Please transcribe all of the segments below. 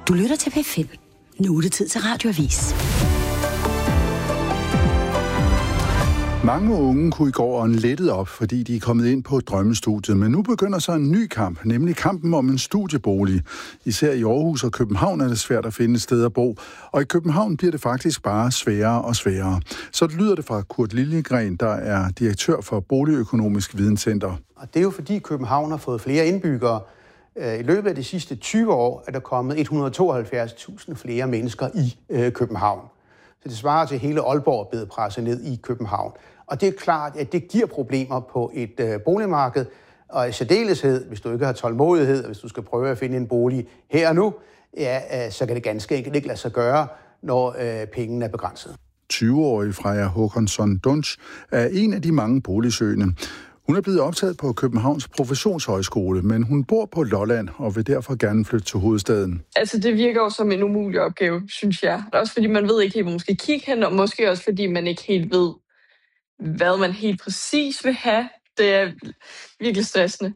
Du lytter til P5. Nu er det tid til Radioavis. Mange unge kunne i går ånden lettet op, fordi de er kommet ind på drømmestudiet. Men nu begynder så en ny kamp, nemlig kampen om en studiebolig. Især i Aarhus og København er det svært at finde et sted at bo. Og i København bliver det faktisk bare sværere og sværere. Så lyder det fra Kurt Liljegren, der er direktør for Boligøkonomisk Videnscenter. Og det er jo fordi København har fået flere indbyggere. I løbet af de sidste 20 år er der kommet 172.000 flere mennesker i København. Så det svarer til, at hele Aalborg er blevet presset ned i København. Og det er klart, at det giver problemer på et boligmarked, og i særdeleshed, hvis du ikke har tålmodighed, og hvis du skal prøve at finde en bolig her og nu, ja, så kan det ganske enkelt ikke lade sig gøre, når pengene er begrænset. 20-årige Freja Håkonsson Dunsch er en af de mange boligsøgende. Hun er blevet optaget på Københavns Professionshøjskole, men hun bor på Lolland og vil derfor gerne flytte til hovedstaden. Altså, det virker jo som en umulig opgave, synes jeg. Også fordi man ved ikke helt, hvor man skal kigge hen, og måske også fordi man ikke helt ved, hvad man helt præcis vil have. Det er virkelig stressende.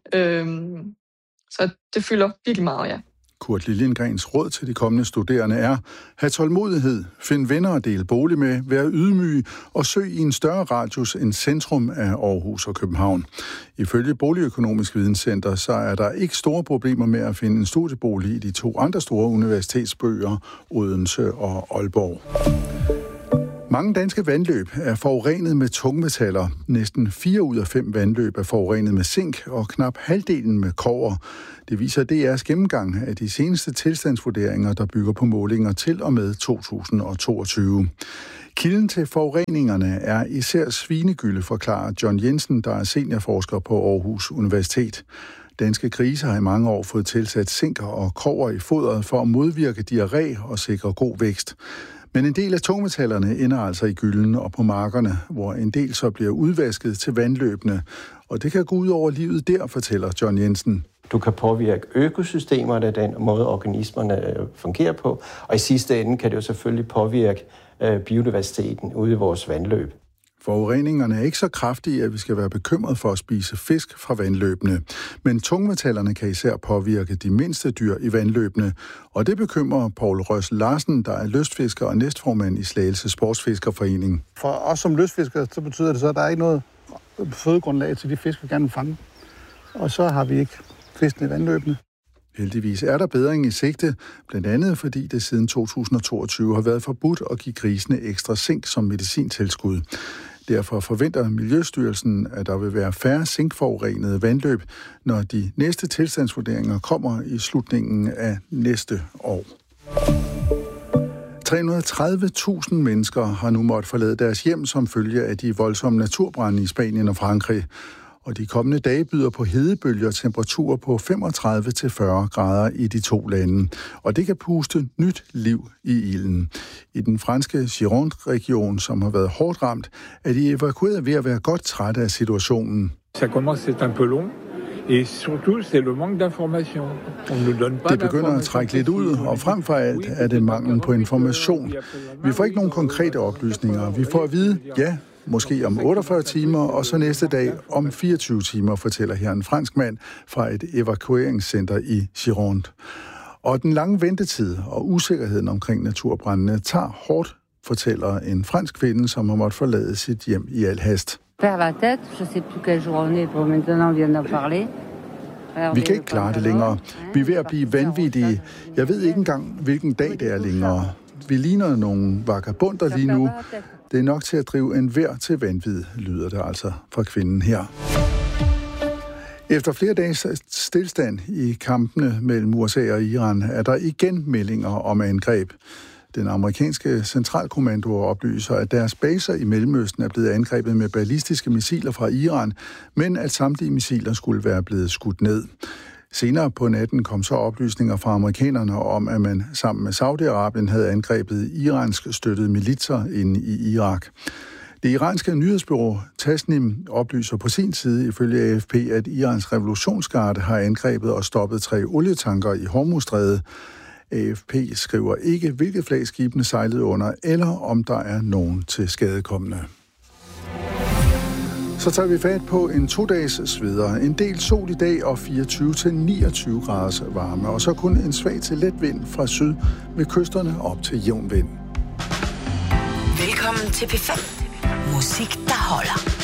Så det fylder virkelig meget, ja. Kurt Liljengrens råd til de kommende studerende er: have tålmodighed, find venner at dele bolig med, være ydmyge og søg i en større radius end centrum af Aarhus og København. Ifølge Boligøkonomisk Videnscenter, så er der ikke store problemer med at finde en studiebolig i de to andre store universitetsbyer, Odense og Aalborg. Mange danske vandløb er forurenet med tungmetaller. Næsten 4 ud af 5 vandløb er forurenet med zink, og knap halvdelen med kobber. Det viser DR's gennemgang af de seneste tilstandsvurderinger, der bygger på målinger til og med 2022. Kilden til forureningerne er især svinegylde, forklarer John Jensen, der er seniorforsker på Aarhus Universitet. Danske grise har i mange år fået tilsat zink og kobber i fodret for at modvirke diarré og sikre god vækst. Men en del af tungmetallerne ender altså i gylden og på markerne, hvor en del så bliver udvasket til vandløbene. Og det kan gå ud over livet der, fortæller John Jensen. Du kan påvirke økosystemerne, den måde organismerne fungerer på. Og i sidste ende kan det jo selvfølgelig påvirke biodiversiteten ude i vores vandløb. Forureningerne er ikke så kraftige, at vi skal være bekymret for at spise fisk fra vandløbene. Men tungmetallerne kan især påvirke de mindste dyr i vandløbene. Og det bekymrer Poul Røs Larsen, der er lystfisker og næstformand i Slagelse Sportsfiskerforening. For os som lystfiskere, så betyder det så, at der er ikke noget fødegrundlag til de fisk, vi gerne vil fange. Og så har vi ikke fiskene i vandløbene. Heldigvis er der bedring i sigte, blandt andet fordi det siden 2022 har været forbudt at give grisene ekstra zink som medicintilskud. Derfor forventer Miljøstyrelsen, at der vil være færre zinkforurenede vandløb, når de næste tilstandsvurderinger kommer i slutningen af næste år. 330.000 mennesker har nu måttet forlade deres hjem som følge af de voldsomme naturbrande i Spanien og Frankrig. Og de kommende dage byder på hedebølger og temperaturer på 35-40 grader i de to lande. Og det kan puste nyt liv i ilden. I den franske Gironde-region, som har været hårdt ramt, er de evakueret ved at være godt trætte af situationen. Det begynder at trække lidt ud, og frem for alt er det manglen på information. Vi får ikke nogen konkrete oplysninger. Vi får at vide, ja, måske om 48 timer, og så næste dag om 24 timer, fortæller her en fransk mand fra et evakueringscenter i Gironde. Og den lange ventetid og usikkerheden omkring naturbrændene tager hårdt, fortæller en fransk kvinde, som har måttet forlade sit hjem i al hast. Vi kan ikke klare det længere. Vi er ved at blive vanvittige. Jeg ved ikke engang, hvilken dag det er længere. Vi ligner nogle vagabunder lige nu. Det er nok til at drive enhver til vanvid, lyder det altså fra kvinden her. Efter flere dages stilstand i kampene mellem USA og Iran, er der igen meldinger om angreb. Den amerikanske centralkommando oplyser, at deres baser i Mellemøsten er blevet angrebet med ballistiske missiler fra Iran, men at samtlige missiler skulle være blevet skudt ned. Senere på natten kom så oplysninger fra amerikanerne om, at man sammen med Saudi-Arabien havde angrebet iransk støttede militser inde i Irak. Det iranske nyhedsbureau Tasnim oplyser på sin side ifølge AFP, at Irans revolutionsgarde har angrebet og stoppet 3 olietanker i Hormuzstrædet. AFP skriver ikke, hvilket flag skibene sejlede under, eller om der er nogen til skadekommende. Så tager vi fat på en 2-dages sveder. En del sol i dag og 24-29 graders varme. Og så kun en svag til let vind fra syd ved kysterne op til jævn vind. Velkommen til P5. Musik, der holder.